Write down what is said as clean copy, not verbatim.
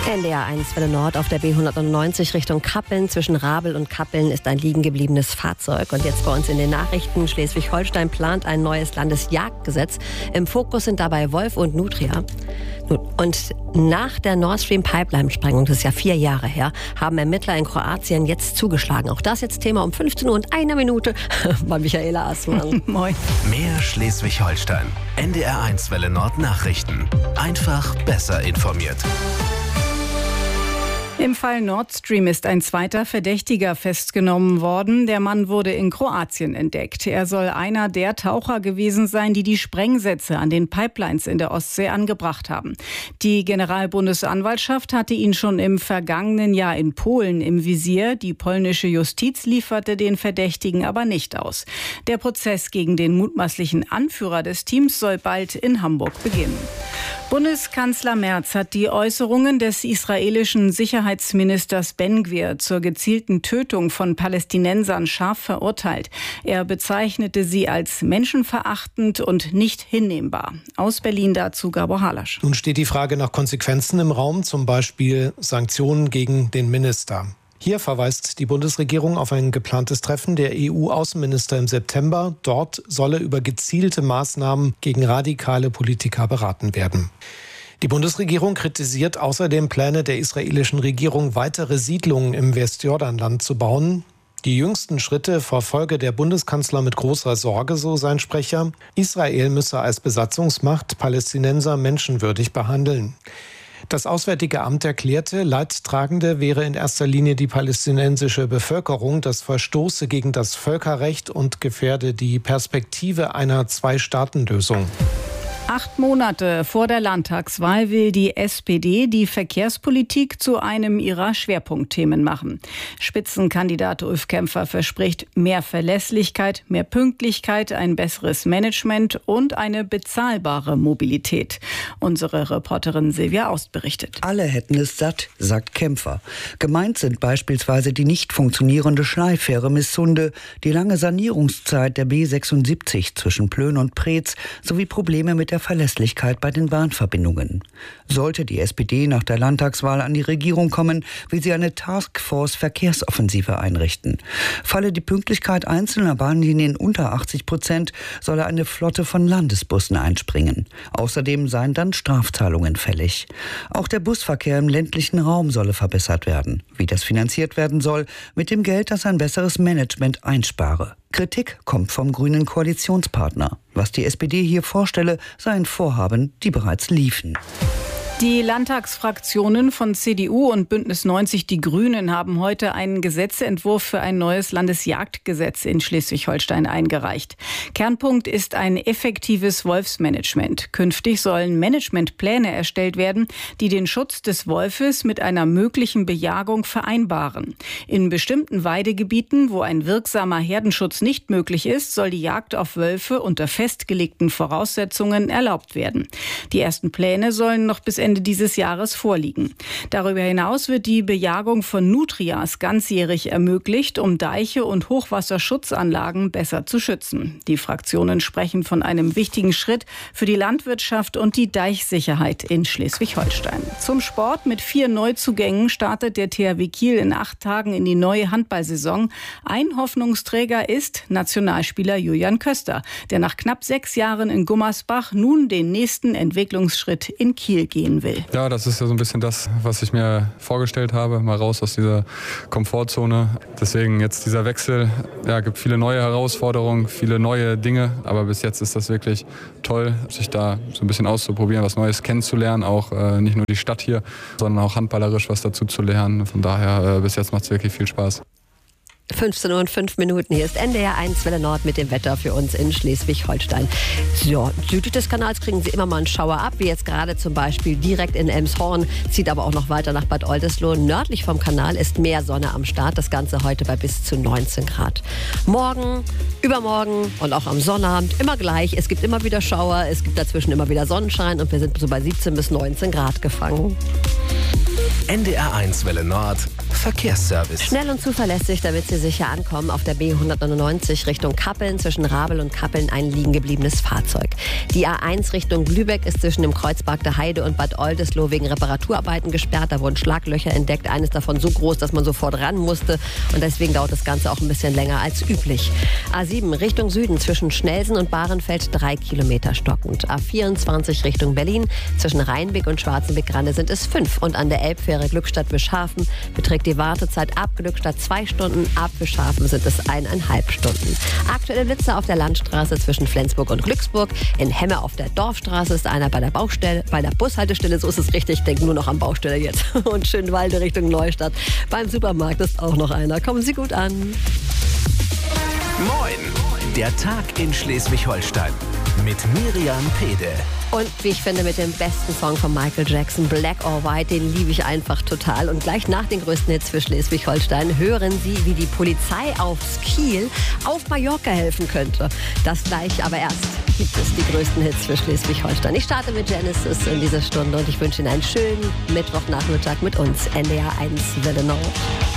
NDR 1 Welle Nord auf der B199 Richtung Kappeln. Zwischen Rabel und Kappeln ist ein liegen gebliebenes Fahrzeug. Und jetzt bei uns in den Nachrichten: Schleswig-Holstein plant ein neues Landesjagdgesetz. Im Fokus sind dabei Wolf und Nutria. Und nach der Nord Stream Pipeline-Sprengung, das ist ja 4 Jahre her, haben Ermittler in Kroatien jetzt zugeschlagen. Auch das jetzt Thema um 15 Uhr und 1 Minute bei Michaela Assmann. Moin. Mehr Schleswig-Holstein. NDR 1 Welle Nord Nachrichten. Einfach besser informiert. Im Fall Nord Stream ist ein zweiter Verdächtiger festgenommen worden. Der Mann wurde in Kroatien entdeckt. Er soll einer der Taucher gewesen sein, die die Sprengsätze an den Pipelines in der Ostsee angebracht haben. Die Generalbundesanwaltschaft hatte ihn schon im vergangenen Jahr in Polen im Visier. Die polnische Justiz lieferte den Verdächtigen aber nicht aus. Der Prozess gegen den mutmaßlichen Anführer des Teams soll bald in Hamburg beginnen. Bundeskanzler Merz hat die Äußerungen des israelischen Sicherheitsministers Ben-Gvir zur gezielten Tötung von Palästinensern scharf verurteilt. Er bezeichnete sie als menschenverachtend und nicht hinnehmbar. Aus Berlin dazu Gabor Halasch. Nun steht die Frage nach Konsequenzen im Raum, zum Beispiel Sanktionen gegen den Minister. Hier verweist die Bundesregierung auf ein geplantes Treffen der EU-Außenminister im September. Dort solle über gezielte Maßnahmen gegen radikale Politiker beraten werden. Die Bundesregierung kritisiert außerdem Pläne der israelischen Regierung, weitere Siedlungen im Westjordanland zu bauen. Die jüngsten Schritte verfolge der Bundeskanzler mit großer Sorge, so sein Sprecher. Israel müsse als Besatzungsmacht Palästinenser menschenwürdig behandeln. Das Auswärtige Amt erklärte, Leidtragende wäre in erster Linie die palästinensische Bevölkerung. Das verstoße gegen das Völkerrecht und gefährde die Perspektive einer Zwei-Staaten-Lösung. 8 Monate vor der Landtagswahl will die SPD die Verkehrspolitik zu einem ihrer Schwerpunktthemen machen. Spitzenkandidat Ulf Kämpfer verspricht mehr Verlässlichkeit, mehr Pünktlichkeit, ein besseres Management und eine bezahlbare Mobilität. Unsere Reporterin Silvia Aust berichtet. Alle hätten es satt, sagt Kämpfer. Gemeint sind beispielsweise die nicht funktionierende Schleifähre Missunde, die lange Sanierungszeit der B76 zwischen Plön und Preetz sowie Probleme mit der Verlässlichkeit bei den Bahnverbindungen. Sollte die SPD nach der Landtagswahl an die Regierung kommen, will sie eine Taskforce Verkehrsoffensive einrichten. Falle die Pünktlichkeit einzelner Bahnlinien unter 80%, solle eine Flotte von Landesbussen einspringen. Außerdem seien dann Strafzahlungen fällig. Auch der Busverkehr im ländlichen Raum solle verbessert werden. Wie das finanziert werden soll, mit dem Geld, das ein besseres Management einspare. Kritik kommt vom grünen Koalitionspartner. Was die SPD hier vorstelle, seien Vorhaben, die bereits liefen. Die Landtagsfraktionen von CDU und Bündnis 90 Die Grünen haben heute einen Gesetzentwurf für ein neues Landesjagdgesetz in Schleswig-Holstein eingereicht. Kernpunkt ist ein effektives Wolfsmanagement. Künftig sollen Managementpläne erstellt werden, die den Schutz des Wolfes mit einer möglichen Bejagung vereinbaren. In bestimmten Weidegebieten, wo ein wirksamer Herdenschutz nicht möglich ist, soll die Jagd auf Wölfe unter festgelegten Voraussetzungen erlaubt werden. Die ersten Pläne sollen noch bis Ende dieses Jahres vorliegen. Darüber hinaus wird die Bejagung von Nutrias ganzjährig ermöglicht, um Deiche und Hochwasserschutzanlagen besser zu schützen. Die Fraktionen sprechen von einem wichtigen Schritt für die Landwirtschaft und die Deichsicherheit in Schleswig-Holstein. Zum Sport: Mit 4 Neuzugängen startet der THW Kiel in 8 Tagen in die neue Handballsaison. Ein Hoffnungsträger ist Nationalspieler Julian Köster, der nach knapp 6 Jahren in Gummersbach nun den nächsten Entwicklungsschritt in Kiel gehen will. Ja, das ist ja so ein bisschen das, was ich mir vorgestellt habe, mal raus aus dieser Komfortzone. Deswegen jetzt dieser Wechsel, ja, gibt viele neue Herausforderungen, viele neue Dinge, aber bis jetzt ist das wirklich toll, sich da so ein bisschen auszuprobieren, was Neues kennenzulernen, auch nicht nur die Stadt hier, sondern auch handballerisch was dazu zu lernen. Von daher, bis jetzt macht es wirklich viel Spaß. 15 Uhr und 5 Minuten. Hier ist NDR 1 Welle Nord mit dem Wetter für uns in Schleswig-Holstein. So, südlich des Kanals kriegen Sie immer mal einen Schauer ab, wie jetzt gerade zum Beispiel direkt in Elmshorn, zieht aber auch noch weiter nach Bad Oldesloe. Nördlich vom Kanal ist mehr Sonne am Start, das Ganze heute bei bis zu 19 Grad. Morgen, übermorgen und auch am Sonnabend immer gleich. Es gibt immer wieder Schauer, es gibt dazwischen immer wieder Sonnenschein und wir sind so bei 17 bis 19 Grad gefangen. NDR 1 Welle Nord Verkehrsservice. Schnell und zuverlässig, damit Sie sicher ankommen. Auf der B199 Richtung Kappeln, zwischen Rabel und Kappeln ein liegen gebliebenes Fahrzeug. Die A1 Richtung Lübeck ist zwischen dem Kreuzberg der Heide und Bad Oldesloe wegen Reparaturarbeiten gesperrt. Da wurden Schlaglöcher entdeckt, eines davon so groß, dass man sofort ran musste. Und deswegen dauert das Ganze auch ein bisschen länger als üblich. A7 Richtung Süden zwischen Schnelsen und Bahrenfeld 3 Kilometer stockend. A24 Richtung Berlin zwischen Rheinbeck und Schwarzenbeck-Grande sind es 5. Und an der Elbfähre Glückstadt-Wischhafen beträgt die Wartezeit ab Glückstadt 2 Stunden, ab Wischhafen sind es 1,5 Stunden. Aktuelle Blitzer auf der Landstraße zwischen Flensburg und Glücksburg. In Hemme auf der Dorfstraße ist einer bei der Bushaltestelle, so ist es richtig, ich denke nur noch an Baustelle jetzt. Und Schönwalde Richtung Neustadt. Beim Supermarkt ist auch noch einer. Kommen Sie gut an. Moin! Der Tag in Schleswig-Holstein mit Miriam Pede. Und wie ich finde, mit dem besten Song von Michael Jackson, Black or White, den liebe ich einfach total. Und gleich nach den größten Hits für Schleswig-Holstein hören Sie, wie die Polizei aufs Kiel auf Mallorca helfen könnte. Das gleich, aber erst gibt es die größten Hits für Schleswig-Holstein. Ich starte mit Genesis in dieser Stunde und ich wünsche Ihnen einen schönen Mittwochnachmittag mit uns, NDR 1 Welle Nord.